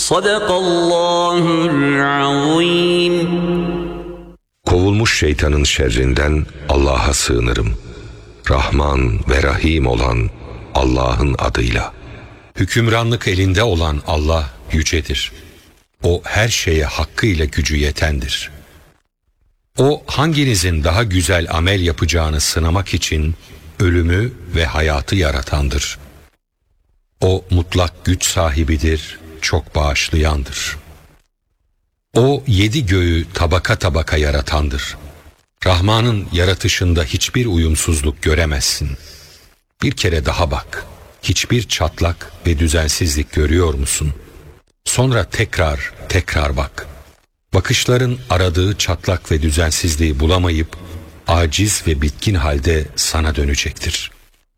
Sadakallahul azim. Kovulmuş şeytanın şerrinden Allah'a sığınırım. Rahman ve Rahim olan Allah'ın adıyla. Hükümranlık elinde olan Allah yücedir. O her şeye hakkıyla gücü yetendir. O hanginizin daha güzel amel yapacağını sınamak için ölümü ve hayatı yaratandır. O mutlak güç sahibidir, çok bağışlayandır. O 7 göğü tabaka tabaka yaratandır. Rahman'ın yaratışında hiçbir uyumsuzluk göremezsin. Bir kere daha bak, hiçbir çatlak ve düzensizlik görüyor musun? Sonra tekrar bak. Bakışların aradığı çatlak ve düzensizliği bulamayıp aciz ve bitkin halde sana dönecektir.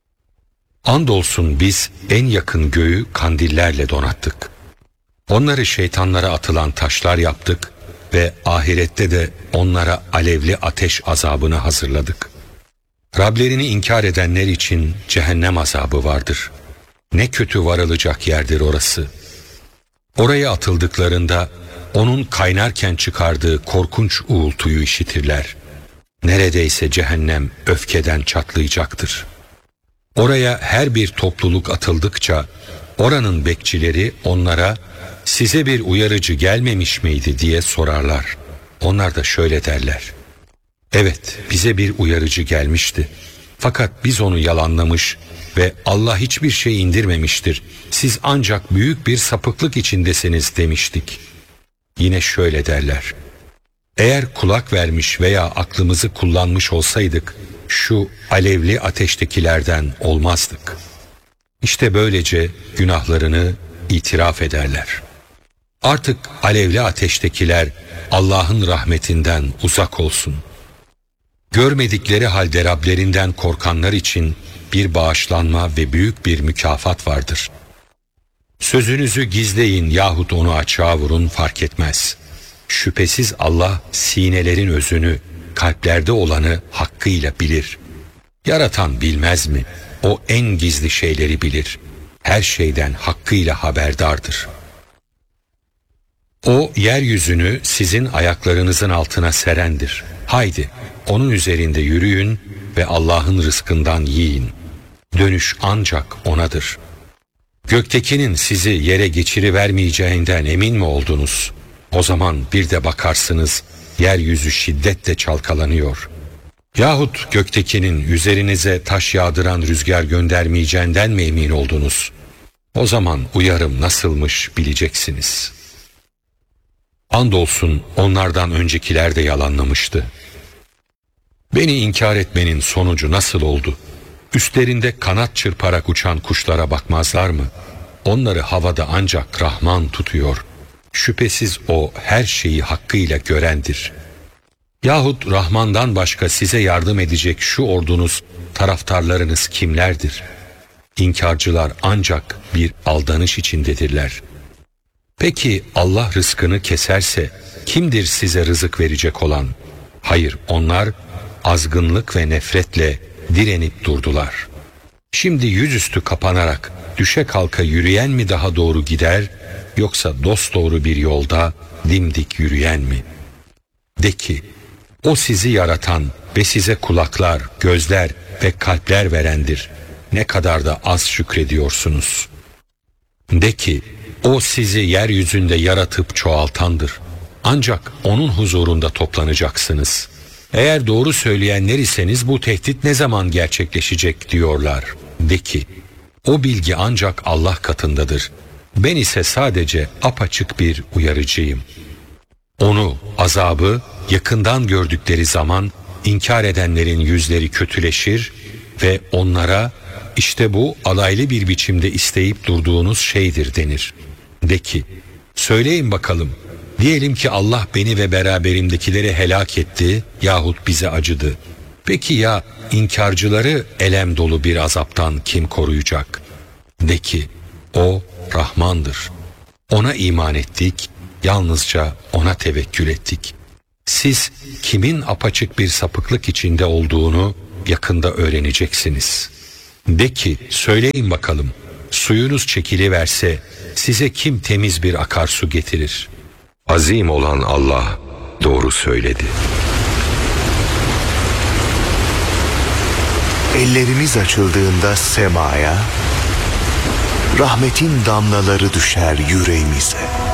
Andolsun biz en yakın göğü kandillerle donattık. Onları şeytanlara atılan taşlar yaptık ve ahirette de onlara alevli ateş azabını hazırladık. Rablerini inkar edenler için cehennem azabı vardır. Ne kötü varılacak yerdir orası. Oraya atıldıklarında onun kaynarken çıkardığı korkunç uğultuyu işitirler. Neredeyse cehennem öfkeden çatlayacaktır. Oraya her bir topluluk atıldıkça oranın bekçileri onlara size bir uyarıcı gelmemiş miydi diye sorarlar. Onlar da şöyle derler: evet, bize bir uyarıcı gelmişti. Fakat biz onu yalanlamış ve Allah hiçbir şey indirmemiştir. Siz ancak büyük bir sapıklık içindesiniz demiştik. Yine şöyle derler: eğer kulak vermiş veya aklımızı kullanmış olsaydık şu alevli ateştekilerden olmazdık. İşte böylece günahlarını itiraf ederler. Artık alevli ateştekiler Allah'ın rahmetinden uzak olsun. Görmedikleri halde Rablerinden korkanlar için bir bağışlanma ve büyük bir mükafat vardır. Sözünüzü gizleyin yahut onu açığa vurun, fark etmez. Şüphesiz Allah sinelerin özünü, kalplerde olanı hakkıyla bilir. Yaratan bilmez mi? O en gizli şeyleri bilir. Her şeyden hakkıyla haberdardır. O yeryüzünü sizin ayaklarınızın altına serendir. Haydi onun üzerinde yürüyün ve Allah'ın rızkından yiyin. Dönüş ancak O'nadır. Göktekinin sizi yere geçirivermeyeceğinden emin mi oldunuz? O zaman bir de bakarsınız yeryüzü şiddetle çalkalanıyor. Yahut göktekinin üzerinize taş yağdıran rüzgar göndermeyeceğinden mi emin oldunuz? O zaman uyarım nasılmış bileceksiniz. Andolsun onlardan öncekiler de yalanlamıştı. Beni inkar etmenin sonucu nasıl oldu? Üstlerinde kanat çırparak uçan kuşlara bakmazlar mı? Onları havada ancak Rahman tutuyor. Şüphesiz O her şeyi hakkıyla görendir. Yahut Rahman'dan başka size yardım edecek şu ordunuz, taraftarlarınız kimlerdir? İnkarcılar ancak bir aldanış içindedirler. Peki Allah rızkını keserse kimdir size rızık verecek olan? Hayır, onlar azgınlık ve nefretle direnip durdular. Şimdi yüzüstü kapanarak düşe kalka yürüyen mi daha doğru gider, yoksa dosdoğru bir yolda dimdik yürüyen mi? De ki, O sizi yaratan ve size kulaklar, gözler ve kalpler verendir. Ne kadar da az şükrediyorsunuz. De ki, O sizi yeryüzünde yaratıp çoğaltandır. Ancak O'nun huzurunda toplanacaksınız. Eğer doğru söyleyenler iseniz bu tehdit ne zaman gerçekleşecek diyorlar. De ki, o bilgi ancak Allah katındadır. Ben ise sadece apaçık bir uyarıcıyım. Onu, azabı yakından gördükleri zaman inkar edenlerin yüzleri kötüleşir ve onlara işte bu alaylı bir biçimde isteyip durduğunuz şeydir denir. De ki, söyleyin bakalım, diyelim ki Allah beni ve beraberimdekileri helak etti yahut bize acıdı. Peki ya inkarcıları elem dolu bir azaptan kim koruyacak? De ki, O Rahmandır. Ona iman ettik, yalnızca O'na tevekkül ettik. Siz kimin apaçık bir sapıklık içinde olduğunu yakında öğreneceksiniz. De ki, söyleyin bakalım, suyunuz çekiliverse size kim temiz bir akarsu getirir? Azim olan Allah doğru söyledi. Ellerimiz açıldığında semaya, rahmetin damlaları düşer yüreğimize.